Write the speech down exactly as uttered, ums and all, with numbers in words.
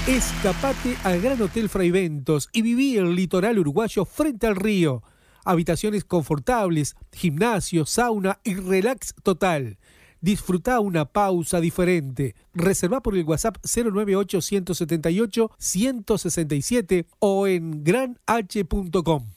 Escapate al Gran Hotel Fraiventos y viví el litoral uruguayo frente al río. Habitaciones confortables, gimnasio, sauna y relax total. Disfruta una pausa diferente. Reserva por el WhatsApp cero nueve ocho, uno siete ocho, uno seis siete o en gran h punto com.